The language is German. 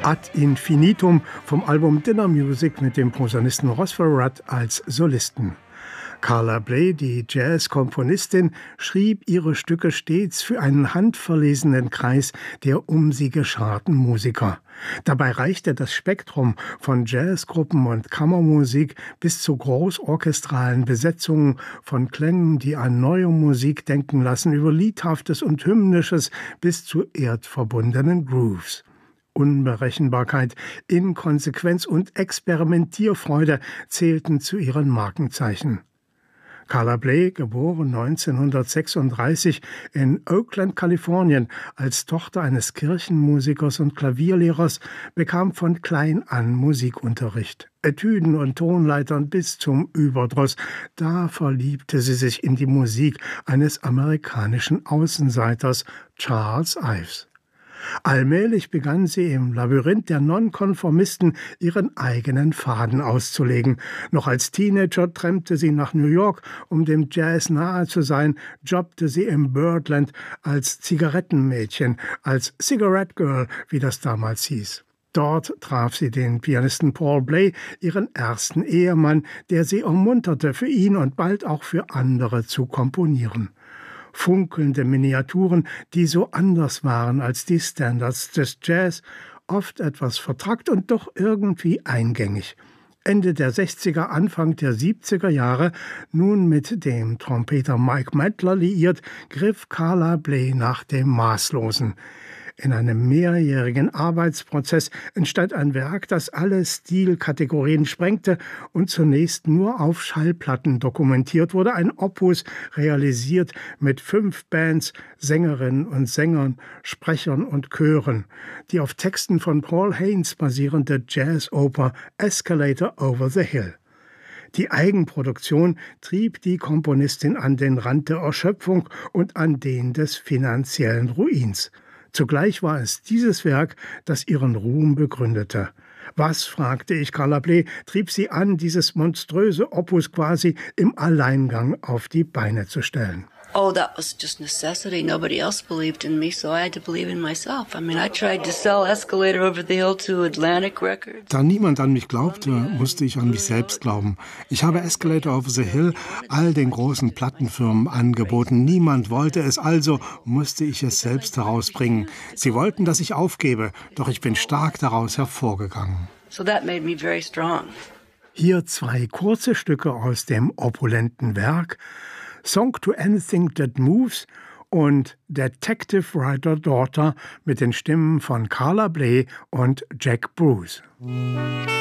Ad Infinitum vom Album Dinner Music mit dem Posaunisten Roswell Rudd als Solisten. Carla Bley, die Jazzkomponistin, schrieb ihre Stücke stets für einen handverlesenen Kreis der um sie gescharten Musiker. Dabei reichte das Spektrum von Jazzgruppen und Kammermusik bis zu großorchestralen Besetzungen, von Klängen, die an neue Musik denken lassen, über Liedhaftes und Hymnisches bis zu erdverbundenen Grooves. Unberechenbarkeit, Inkonsequenz und Experimentierfreude zählten zu ihren Markenzeichen. Carla Bley, geboren 1936 in Oakland, Kalifornien, als Tochter eines Kirchenmusikers und Klavierlehrers, bekam von klein an Musikunterricht. Etüden und Tonleitern bis zum Überdruss. Da verliebte sie sich in die Musik eines amerikanischen Außenseiters, Charles Ives. Allmählich begann sie im Labyrinth der Nonkonformisten ihren eigenen Faden auszulegen. Noch als Teenager trennte sie nach New York, um dem Jazz nahe zu sein, jobbte sie im Birdland als Zigarettenmädchen, als Cigarette Girl, wie das damals hieß. Dort traf sie den Pianisten Paul Bley, ihren ersten Ehemann, der sie ermunterte, für ihn und bald auch für andere zu komponieren. Funkelnde Miniaturen, die so anders waren als die Standards des Jazz, oft etwas vertrackt und doch irgendwie eingängig. Ende der 60er, Anfang der 70er Jahre, nun mit dem Trompeter Mike Mettler liiert, griff Carla Bley nach dem Maßlosen. In einem mehrjährigen Arbeitsprozess entstand ein Werk, das alle Stilkategorien sprengte und zunächst nur auf Schallplatten dokumentiert wurde. Ein Opus, realisiert mit 5 Bands, Sängerinnen und Sängern, Sprechern und Chören. Die auf Texten von Paul Haynes basierende Jazzoper Escalator over the Hill. Die Eigenproduktion trieb die Komponistin an den Rand der Erschöpfung und an den des finanziellen Ruins. Zugleich war es dieses Werk, das ihren Ruhm begründete. Was, fragte ich Carla Bley, trieb sie an, dieses monströse Opus quasi im Alleingang auf die Beine zu stellen? Oh, that was just necessity. Nobody else believed in me, so I had to believe in myself. I mean, I tried to sell Escalator Over the Hill to Atlantic Records. Da niemand an mich glaubte, musste ich an mich selbst glauben. Ich habe Escalator Over the Hill all den großen Plattenfirmen angeboten. Niemand wollte es, also musste ich es selbst herausbringen. Sie wollten, dass ich aufgebe, doch ich bin stark daraus hervorgegangen. So that made me very strong. Hier 2 kurze Stücke aus dem opulenten Werk: Song to Anything That Moves und Detective Writer Daughter mit den Stimmen von Carla Bley und Jack Bruce.